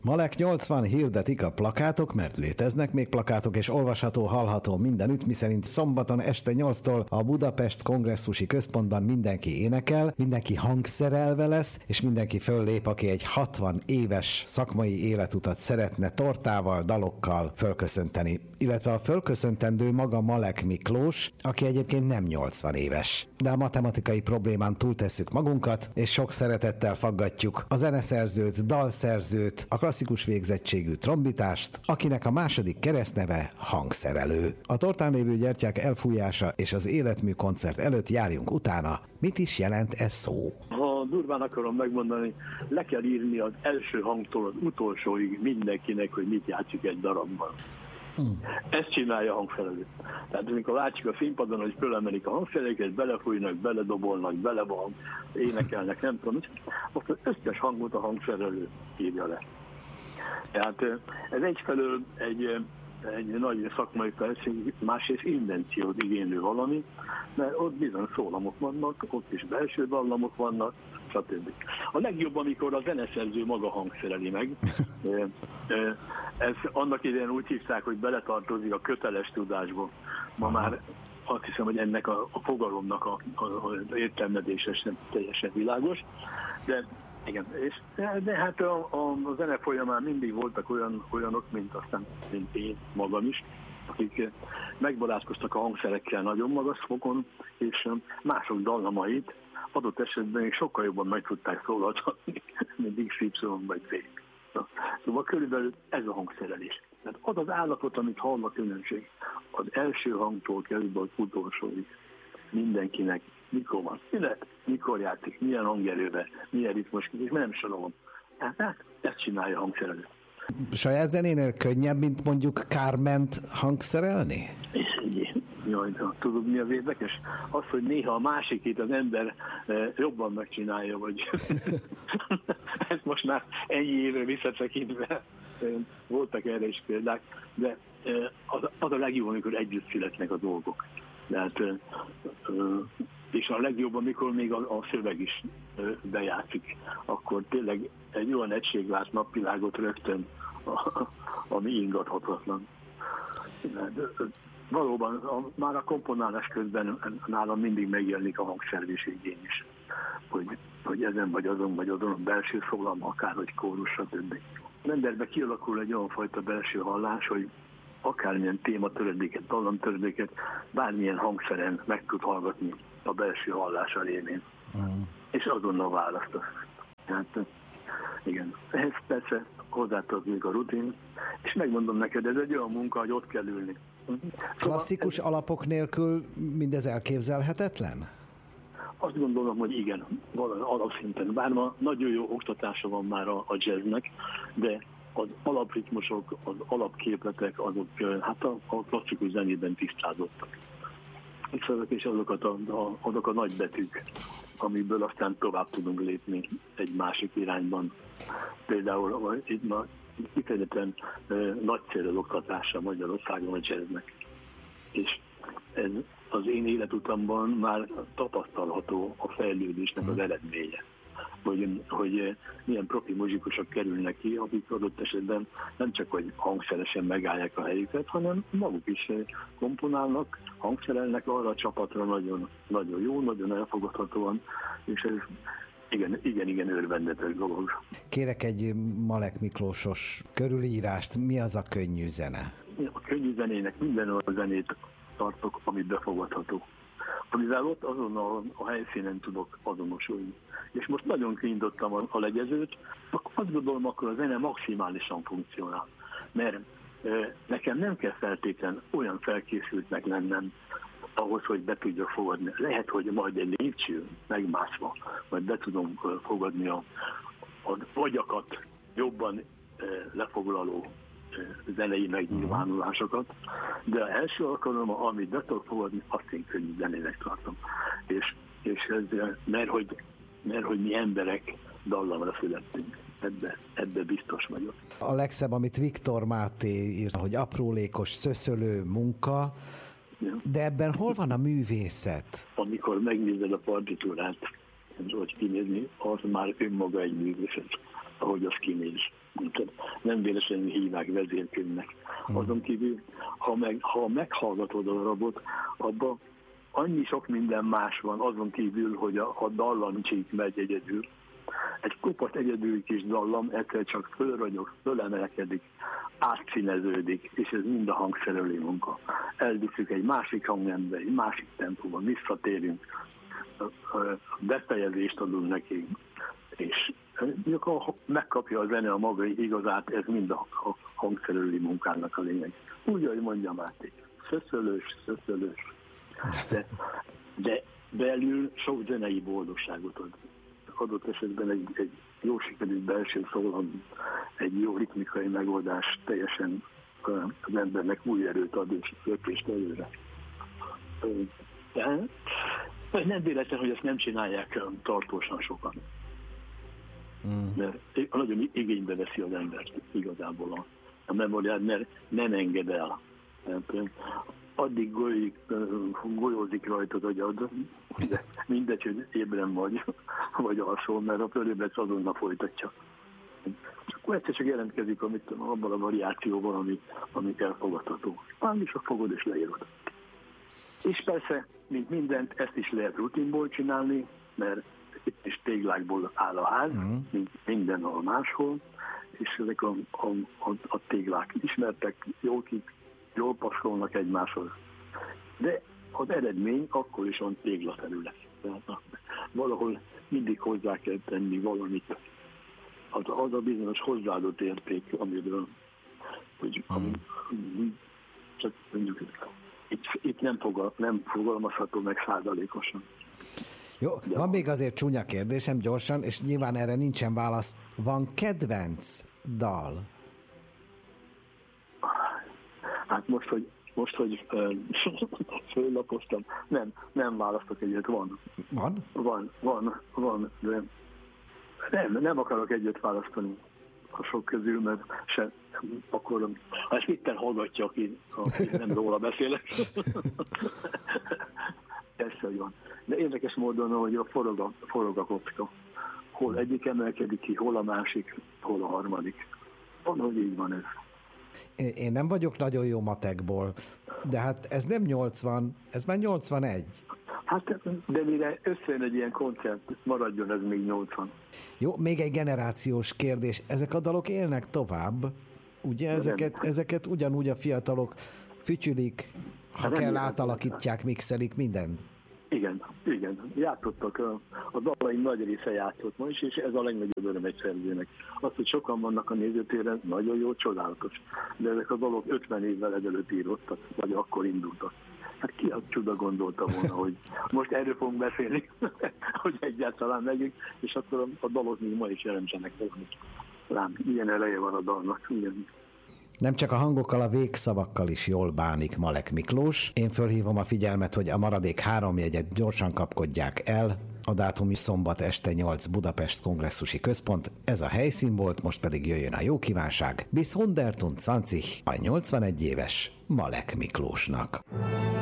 Malek 80 hirdetik a plakátok, mert léteznek még plakátok, és olvasható, hallható mindenütt, miszerint szombaton este 8-tól a Budapest Kongresszusi Központban mindenki énekel, mindenki hangszerelve lesz, és mindenki föllép, aki egy 60 éves szakmai életutat szeretne tortával, dalokkal fölköszönteni. Illetve a fölköszöntendő maga Malek Miklós, aki egyébként nem 80 éves. De a matematikai problémán túltesszük magunkat, és sok szeretettel faggatjuk a zeneszerzőt, dalszerzőt, a klasszikus végzettségű trombitást, akinek a második keresztneve hangszerelő. A tortán lévő gyertyák elfújása és az életmű koncert előtt járjunk utána. Mit is jelent ez szó? Ha durván akarom megmondani, le kell írni az első hangtól az utolsóig mindenkinek, hogy mit játszik egy darabban. Ezt csinálja a hangszerelő. Tehát amikor látjuk a színpadon, hogy fölemelik a hangszereket, belefújnak, beledobolnak, énekelnek, nem tudom, azt az összes hangot a hangszerelő írja le. Tehát ez egyfelől egy nagy szakmai felszín, másrészt invenciót igénylő valami, mert ott bizony szólamok vannak, ott is belső dallamok vannak, stb. A legjobb, amikor a zeneszerző maga hangszereli meg. Ez annak idején úgy hívták, hogy beletartozik a köteles tudásba. Ma már azt hiszem, hogy ennek a fogalomnak az értelmezése sem teljesen világos, de igen, de hát a zene folyamán mindig voltak olyanok, mint én magam is, akik megbarátkoztak a hangszerekkel nagyon magas fokon, és mások dallamait adott esetben még sokkal jobban meg tudták szólaltatni, mint XY vagy Z. Szóval körülbelül ez a hangszerelés. Tehát az az állapot, amit hall a közönség, az első hangtól kezdve az utolsóig mindenkinek mikor van szület, mikor játszik, milyen hangerővel, milyen ritmus, és nem sorolom. Tehát ezt csinálja a hangszerelő. Saját zenénél könnyebb, mint mondjuk Kárment hangszerelni? Jaj, tudod, mi az érdekes? Az, hogy néha a másikét az ember jobban megcsinálja, vagy ezt most már ennyi évre visszatekintve voltak erre is példák, de az a legjobb, amikor együtt születnek a dolgok. Tehát, és a legjobb, amikor még a szöveg is bejátszik, akkor tényleg egy olyan egység lát napvilágot rögtön, ami ingathatatlan. Valóban már a komponálás közben nálam mindig megjelenik a hangszerelés igény is, hogy ezen vagy azon a belső szólam, akárhogy kórus, stb. Az emberben kialakul egy olyan fajta belső hallás, hogy akármilyen tématöredéket, dallamtöredéket bármilyen hangszeren meg tud hallgatni a belső hallása révén. És azonnal választasz. Tehát igen, ehhez persze hozzátartozik a rutin, és megmondom neked, ez egy olyan munka, hogy ott kell ülni. Klasszikus alapok nélkül mindez elképzelhetetlen? Azt gondolom, hogy igen, alapszinten. Bár ma nagyon jó oktatása van már a jazznek, de az alapritmusok, az alapképletek, azok hát a klasszikus zenében tisztázottak. És azok a nagybetűk, amiből aztán tovább tudunk lépni egy másik irányban. Például itt ma kifejezetten nagyszerű az oktatása Magyarországon a jazznek. És ez az én életutamban már tapasztalható a fejlődésnek az eredménye. Hogy milyen profi muzsikusok kerülnek ki, akik adott esetben nem csak, hogy hangszeresen megállják a helyüket, hanem maguk is komponálnak, hangszerelnek arra a csapatra nagyon, nagyon jó, nagyon elfogadhatóan, és ez igen, örvendetes dolog. Kérek egy Malek Miklósos körülírást, mi az a könnyű zene? A könnyű zenének minden olyan zenét tartok, amit befogadható. Amivel ott azon a helyszínen tudok azonosulni. És most nagyon kiindítottam a legyezőt, azt gondolom, akkor a zene maximálisan funkcionál. Mert nekem nem kell feltétlen olyan felkészültnek lennem ahhoz, hogy be tudjak fogadni. Lehet, hogy majd egy lépcső megmászva, majd be tudom fogadni a agyakat jobban lefoglaló zenei megnyilvánulásokat, de az első alkalommal, amit be tudok fogadni, azt én könnyű zenének tartom. És ez, mert hogy mi emberek dallamra születtünk. Ebbe biztos vagyok. A legszebb, amit Viktor Máté írt, hogy aprólékos, szöszölő munka, de ebben hol van a művészet? Amikor megnézed a partitúrát, hogy kinézni, az már önmaga egy művészet, ahogy az kinéz. nem véletlenül hívják vezérkönyvnek. Azon kívül, ha meghallgatod a darabot, abban annyi sok minden más van, azon kívül, hogy a dallamcsík megy egyedül. Egy kopasz egyedül kis dallam egyszer csak fölragyog, fölemelkedik, átszíneződik, és ez mind a hangszerelő munka. Elviszük egy másik hangnembe, egy másik tempóban, visszatérünk, befejezést adunk neki, és megkapja a zene a maga igazát, ez mind a hangszerelő munkának a lényeg. Úgy, ahogy mondja Máté, szöszölős. De belül sok zenei boldogságot ad. Adott esetben egy jó sikerült belső szólon, egy jó ritmikai megoldás teljesen az embernek új erőt ad és lökést előre. De nem véletlen, hogy ezt nem csinálják tartósan sokan. Mert nagyon igénybe veszi az embert igazából a memóriát, mert nem enged el. Addig golyózik rajtad agyad, de mindegy, hogy ébren vagy alszol, mert a fölébredsz azonnal folytatja. Csak akkor egyszer csak jelentkezik abban a variációban, ami elfogadható. Pálisan fogod és leírod. És persze, mint mindent, ezt is lehet rutinból csinálni, mert itt is téglákból áll a ház, mint mindenhol máshol, és ezek a téglák ismertek, jól passzolnak egymáshoz. De az eredmény akkor is van téglaterület. Tehát valahol mindig hozzá kell tenni valamit. Az a bizonyos hozzáadott érték, amiről csak mondjuk itt nem fogalmazható meg százalékosan. Jó, van még azért csúnya kérdésem gyorsan, és nyilván erre nincsen válasz. Van kedvenc dal? Hát most, hogy föllapoztam, nem választok egyet, van. Van, de nem akarok egyet választani a sok közül, mert akkor ezt itten hallgatja, aki nem róla beszélek. Persze, hogy van. De érdekes módon, hogy forog a kocka. Hol egyik emelkedik ki, hol a másik, hol a harmadik. Van, hogy így van ez. Én nem vagyok nagyon jó matekból, de hát ez nem 80, ez már 81. Hát, de mire összejön egy ilyen koncert, maradjon ez még 80. Jó, még egy generációs kérdés. Ezek a dalok élnek tovább? Ugye ezeket ugyanúgy a fiatalok fütyülik, ha kell átalakítják, mixelik, minden. Igen. Játszottak, a dalaim nagy része játszott ma is, és ez a legnagyobb öröm egy szerzőnek. Az, hogy sokan vannak a nézőtéren, nagyon jó, csodálatos. De ezek a dalok 50 évvel ezelőtt írottak, vagy akkor indultak. Hát ki a csuda gondolta volna, hogy most erről fogunk beszélni, hogy egyáltalán megyünk, és akkor a dalok még ma is jelentsenek valamit. Lám, ilyen eleje van a dalnak, igen. Nem csak a hangokkal, a végszavakkal is jól bánik Malek Miklós. Én fölhívom a figyelmet, hogy a maradék 3 jegyet gyorsan kapkodják el. A dátum is szombat este 8 Budapest Kongresszusi Központ. Ez a helyszín volt, most pedig jöjjön a jó kívánság. Bis 120 a 81 éves Malek Miklósnak.